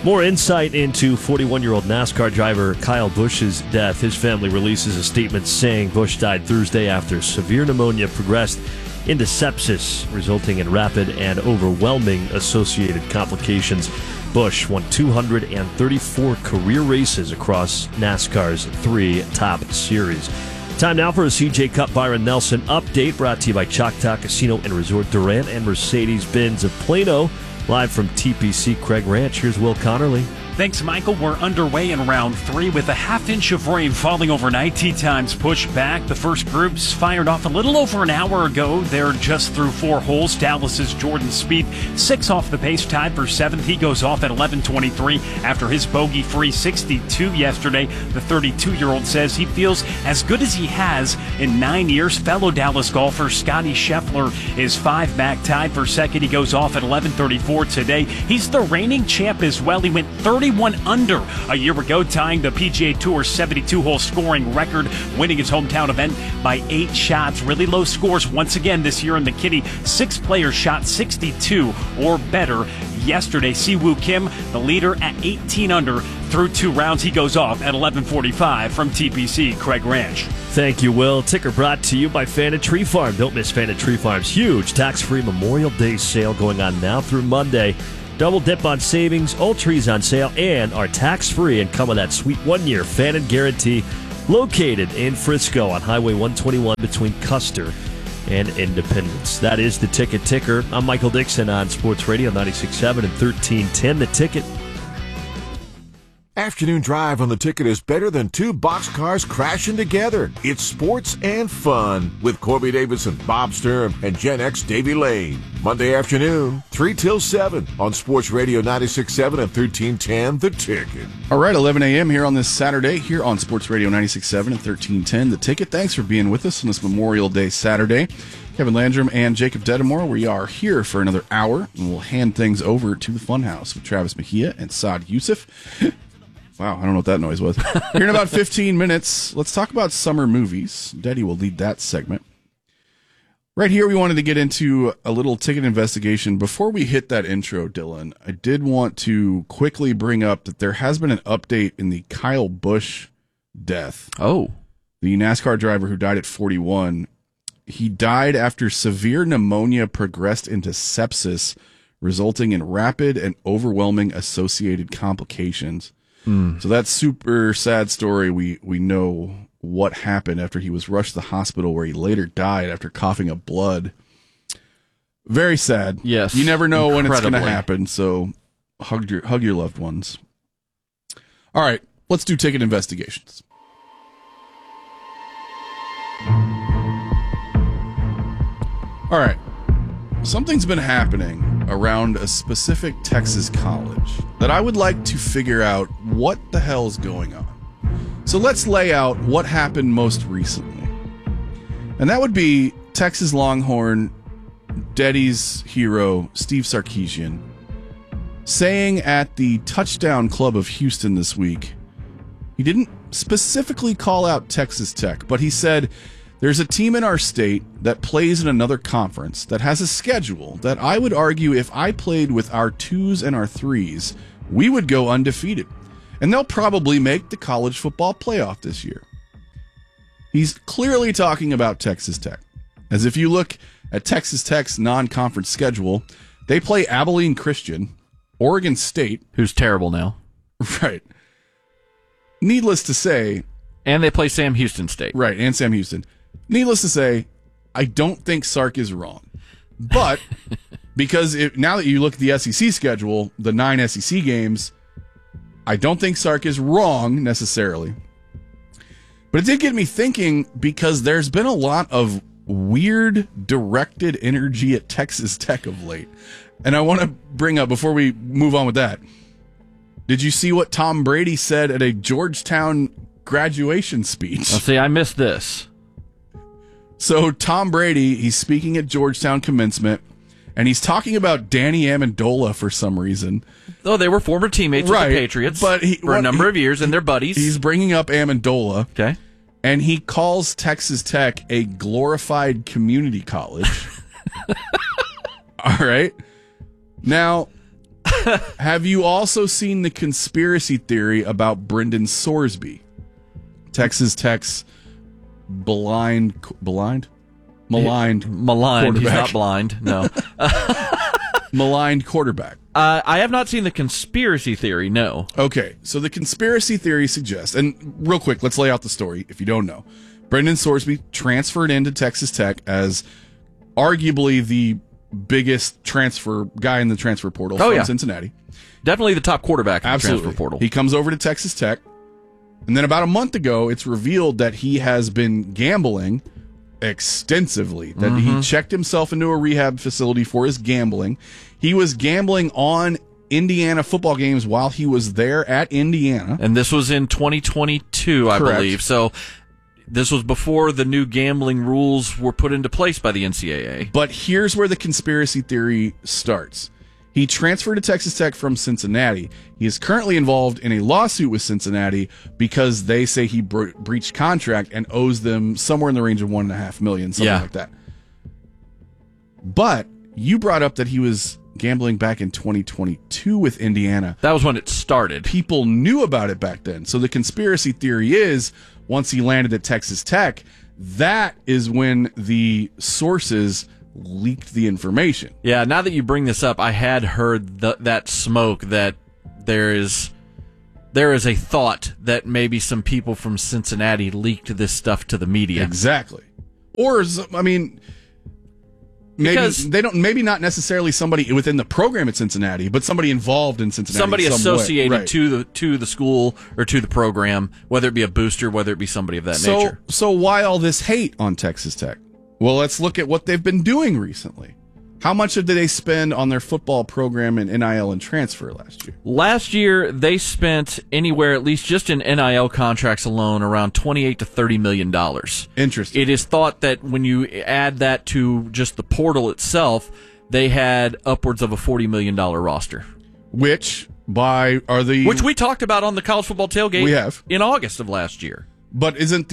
More insight into 41-year-old NASCAR driver Kyle Busch's death. His family releases a statement saying Busch died Thursday after severe pneumonia progressed into sepsis, resulting in rapid and overwhelming associated complications. Busch won 234 career races across NASCAR's 3 top series. Time now for a CJ Cup Byron Nelson update, brought to you by Choctaw Casino and Resort, Durant and Mercedes-Benz of Plano. Live from TPC Craig Ranch, here's Will Connerly. Thanks, Michael. We're underway in round 3 with a half-inch of rain falling overnight. Tee times pushed back. The first groups fired off a little over an hour ago. They're just through 4 holes. Dallas's Jordan Spieth, 6 off the pace, tied for 7th. He goes off at 11:23 after his bogey-free 62 yesterday. The 32-year-old says he feels as good as he has in 9 years. Fellow Dallas golfer Scotty Scheffler is 5 back, tied for 2nd. He goes off at 11:34 today. He's the reigning champ as well. He went 31 under a year ago, tying the PGA Tour's 72-hole scoring record, winning his hometown event by 8 shots. Really low scores once again this year in the Kitty. 6 players shot 62 or better yesterday. Siwoo Kim, the leader, at 18 under through 2 rounds. He goes off at 11:45 from TPC Craig Ranch. Thank you, Will. Ticker brought to you by Fannin Tree Farm. Don't miss Fannin Tree Farm's huge tax-free Memorial Day sale going on now through Monday. Double dip on savings, all trees on sale, and are tax-free and come with that sweet 1-year Fannin guarantee. Located in Frisco on Highway 121 between Custer and Independence. That is the Ticker. I'm Michael Dixon on Sports Radio 96.7 and 1310. The Ticket. Afternoon drive on the Ticket is better than 2 boxcars crashing together. It's sports and fun with Corby Davidson, Bob Sturm, and Gen X Davey Lane. Monday afternoon, 3 till 7 on Sports Radio 96.7 and 1310, The Ticket. All right, 11 a.m. here on this Saturday, here on Sports Radio 96.7 and 1310, The Ticket. Thanks for being with us on this Memorial Day Saturday. Kevin Landrum and Jacob Dedamore, we are here for another hour, and we'll hand things over to the Funhouse with Travis Mejia and Saad Youssef. Wow, I don't know what that noise was. Here in about 15 minutes, let's talk about summer movies. Daddy will lead that segment. Right here, we wanted to get into a little ticket investigation. Before we hit that intro, Dylan, I did want to quickly bring up that there has been an update in the Kyle Busch death. Oh. The NASCAR driver who died at 41. He died after severe pneumonia progressed into sepsis, resulting in rapid and overwhelming associated complications. So that's super sad story. We know what happened after he was rushed to the hospital, where he later died after coughing up blood. Very sad. Yes. You never know when it's going to Incredibly. happen, so hug your loved ones. All right, let's do ticket investigations. All right. Something's been happening around a specific Texas college that I would like to figure out what the hell's going on. So let's lay out what happened most recently. And that would be Texas Longhorn, Daddy's hero, Steve Sarkisian, saying at the Touchdown Club of Houston this week, he didn't specifically call out Texas Tech, but he said, there's a team in our state that plays in another conference that has a schedule that I would argue if I played with our 2s and our 3s, we would go undefeated. And they'll probably make the college football playoff this year. He's clearly talking about Texas Tech. As if you look at Texas Tech's non-conference schedule, they play Abilene Christian, Oregon State. Who's terrible now. Right. Needless to say. And they play Sam Houston State. Right, and Sam Houston. Needless to say, I don't think Sark is wrong. But because now that you look at the SEC schedule, the 9 SEC games, I don't think Sark is wrong necessarily. But it did get me thinking, because there's been a lot of weird directed energy at Texas Tech of late. And I want to bring up, before we move on with that, did you see what Tom Brady said at a Georgetown graduation speech? Oh, see, I missed this. So Tom Brady, he's speaking at Georgetown commencement, and he's talking about Danny Amendola for some reason. Oh, they were former teammates with the Patriots for a number of years, and they're buddies. He's bringing up Amendola. Okay. And he calls Texas Tech a glorified community college. All right. Now, Have you also seen the conspiracy theory about Brendan Sorsby, Texas Tech's maligned? He's not blind. No. Maligned quarterback. I have not seen the conspiracy theory, no. Okay, so the conspiracy theory suggests, and real quick, let's lay out the story if you don't know. Brendan Sorsby transferred into Texas Tech as arguably the biggest transfer guy in the transfer portal from Cincinnati. Definitely the top quarterback in the transfer portal. He comes over to Texas Tech, and then about a month ago, it's revealed that he has been gambling extensively, that he checked himself into a rehab facility for his gambling. He was gambling on Indiana football games while he was there at Indiana. And this was in 2022, I believe. So this was before the new gambling rules were put into place by the NCAA. But here's where the conspiracy theory starts. He transferred to Texas Tech from Cincinnati. He is currently involved in a lawsuit with Cincinnati because they say he breached contract and owes them somewhere in the range of $1.5 million, something like that. But you brought up that he was gambling back in 2022 with Indiana. That was when it started. People knew about it back then. So the conspiracy theory is once he landed at Texas Tech, that is when the sources leaked the information. Yeah, now that you bring this up, I had heard that smoke that there is a thought that maybe some people from Cincinnati leaked this stuff to the media. Exactly. Or, I mean, maybe not necessarily somebody within the program at Cincinnati, but somebody involved in Cincinnati. Somebody associated right. to the school or to the program, whether it be a booster, whether it be somebody of that nature. So why all this hate on Texas Tech? Well, let's look at what they've been doing recently. How much did they spend on their football program in NIL and transfer last year? Last year, they spent anywhere, at least just in NIL contracts alone, around $28 to $30 million. Interesting. It is thought that when you add that to just the portal itself, they had upwards of a $40 million roster. Which we talked about on the College Football Tailgate we have. in August of last year. But isn't